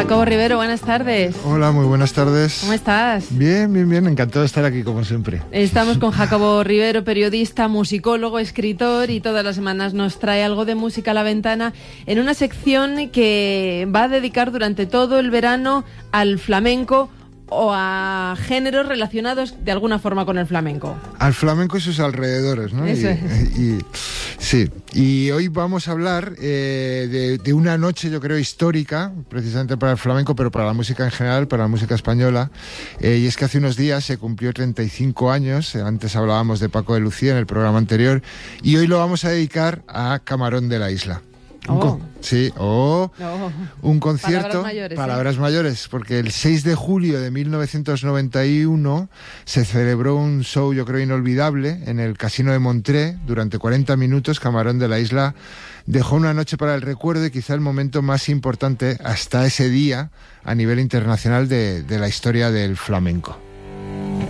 Jacobo Rivero, buenas tardes. Hola, muy buenas tardes. ¿Cómo estás? Bien, bien, bien. Encantado de estar aquí, como siempre. Estamos con Jacobo Rivero, periodista, musicólogo, escritor, y todas las semanas nos trae algo de música a la ventana en una sección que va a dedicar durante todo el verano al flamenco o a géneros relacionados de alguna forma con el flamenco. Al flamenco y sus alrededores, ¿no? Eso es. Sí. Y hoy vamos a hablar de una noche, yo creo, histórica, precisamente para el flamenco, pero para la música en general, para la música española. Y es que hace unos días se cumplió 35 años. Antes hablábamos de Paco de Lucía en el programa anterior. Y hoy lo vamos a dedicar a Camarón de la Isla. Un concierto, palabras mayores, porque el 6 de julio de 1991 se celebró un show, yo creo, inolvidable en el Casino de Montré. Durante 40 minutos Camarón de la Isla dejó una noche para el recuerdo y quizá el momento más importante hasta ese día a nivel internacional de la historia del flamenco.